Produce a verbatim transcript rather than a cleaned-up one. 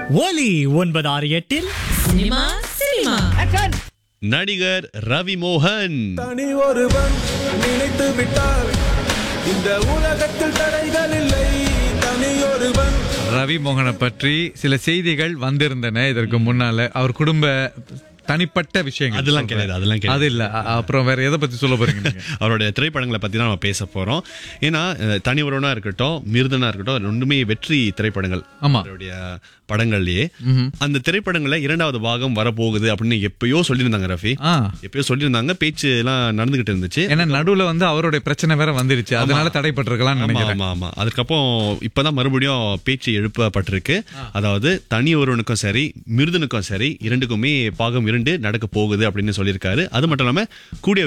ஒலி ஒன்பது ஆறு எட்டில் சினிமா சினிமா நடிகர் ரவி மோகன் தனி ஒருவன் நினைத்து விட்டால் இந்த உலகத்தில் தடைகள் இல்லை. தனி ஒருவன் ரவி மோகனை பற்றி சில செய்திகள் வந்திருந்தன இதற்கு முன்னால. அவர் குடும்ப தனிப்பட்ட விஷயங்கள் அதெல்லாம் கிடையாது, அதெல்லாம் கிடையாது. அது இல்ல. அ- அப்புறம் வேற எதை பத்தி சொல்ல போறீங்க நீங்க? அவருடைய திரைப்படங்களை பத்தி தான் நம்ம பேச போறோம். ஏன்னா அஹ், தனி ஒருவனா இருக்கட்டும், மிருதனா இருக்கட்டும், ரெண்டுமே வெற்றி திரைப்படங்கள். ஆமா. அவருடைய படங்கள்லயே அந்த திரைப்படங்கள்ல இரண்டாவது பாகம் வரப்போகுது அப்படின்னு எப்பயோ சொல்லியிருந்தாங்க ரஃபி. ஆ. எப்பயோ சொல்லியிருந்தாங்க, பேச்சு எல்லாம் நடந்துகிட்டு இருந்துச்சு. ஏன்னா நடுவுல வந்து அவருடைய பிரச்சனை வேற வந்துருச்சு, அதனால தடைப்பட்டிருக்கலாம் ஆமா, நினைக்கிறேன். ஆமா, ஆமா. அதுக்கப்புறம் இப்பதான் மறுபடியும் பேச்சு எழுப்பப்பட்டிருக்கு. அதாவது தனி ஒருவனுக்கும் சரி, மிருதனுக்கும் சரி, இரண்டுக்குமே பாகம் இரண்டு நடக்க போகுது அப்படின்னு சொல்லியிருக்காரு. அது மட்டும் இல்லாம கூடிய